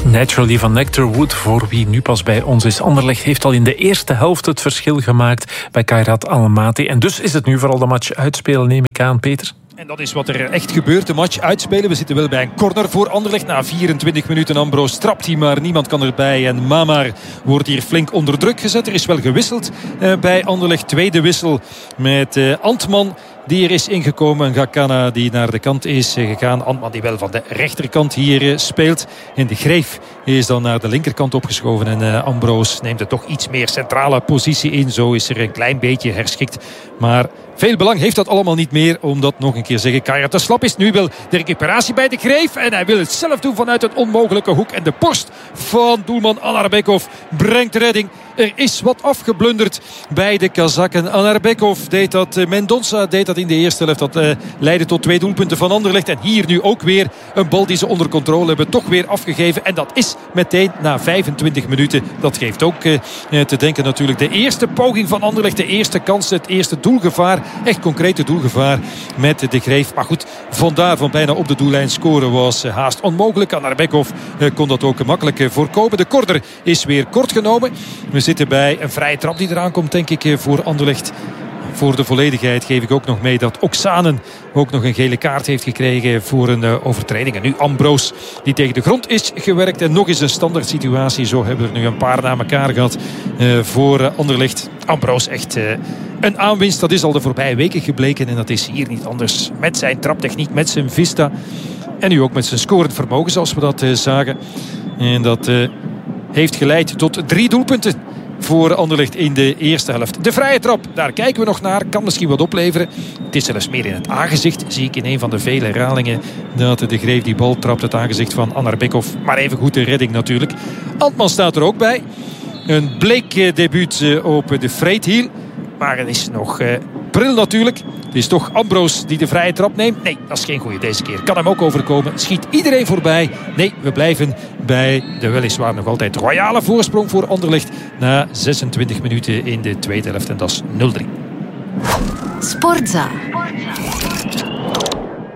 Naturally van Nectarwood, voor wie nu pas bij ons is. Anderlecht heeft al in de eerste helft het verschil gemaakt bij Kairat Almaty. En dus is het nu vooral de match uitspelen, neem ik aan, Peter. En dat is wat er echt gebeurt, de match uitspelen. We zitten wel bij een corner voor Anderlecht. Na 24 minuten Ambroos trapt hij, maar niemand kan erbij. En Mamar wordt hier flink onder druk gezet. Er is wel gewisseld bij Anderlecht. Tweede wissel met Antman, die er is ingekomen. En Gakana die naar de kant is gegaan. Antman die wel van de rechterkant hier speelt. En de Greef is dan naar de linkerkant opgeschoven. En Ambroos neemt er toch iets meer centrale positie in. Zo is er een klein beetje herschikt. Maar veel belang heeft dat allemaal niet meer. Omdat, nog een keer zeggen, Kairat te slap is. Nu wil de recuperatie bij de Greef. En hij wil het zelf doen vanuit een onmogelijke hoek. En de borst van doelman Anarbekov brengt redding. Er is wat afgeblunderd bij de Kazakken. Anarbekov deed dat. Mendonça deed dat in de eerste helft. Dat leidde tot 2 doelpunten van Anderlecht. En hier nu ook weer een bal die ze onder controle hebben. Toch weer afgegeven. En dat is meteen na 25 minuten. Dat geeft ook te denken natuurlijk. De eerste poging van Anderlecht. De eerste kans. Het eerste doelgevaar. Echt concrete doelgevaar met de Greef. Maar goed, vandaar van bijna op de doellijn scoren was haast onmogelijk. Anarbekov kon dat ook makkelijk voorkomen. De corner is weer kort genomen. We zitten bij een vrije trap die eraan komt, denk ik, voor Anderlecht. Voor de volledigheid geef ik ook nog mee dat Oksanen ook nog een gele kaart heeft gekregen voor een overtreding. En nu Ambroos die tegen de grond is gewerkt. En nog eens een standaard situatie. Zo hebben we er nu een paar na elkaar gehad voor Anderlecht. Ambroos echt een aanwinst. Dat is al de voorbije weken gebleken. En dat is hier niet anders. Met zijn traptechniek, met zijn vista. En nu ook met zijn scorend vermogen, zoals we dat zagen. En dat heeft geleid tot 3 doelpunten voor Anderlecht in de eerste helft. De vrije trap, daar kijken we nog naar. Kan misschien wat opleveren. Het is zelfs meer in het aangezicht. Zie ik in een van de vele herhalingen dat de Greef die bal trapt. Het aangezicht van Anarbekov. Maar even goed de redding natuurlijk. Antman staat er ook bij. Een bleek debuut op de Freethiel. Maar het is nog pril natuurlijk. Het is toch Ambroos die de vrije trap neemt. Nee, dat is geen goeie deze keer. Kan hem ook overkomen. Schiet iedereen voorbij. Nee, we blijven bij de weliswaar nog altijd royale voorsprong voor Anderlecht. Na 26 minuten in de tweede helft. En dat is 0-3. Sportza.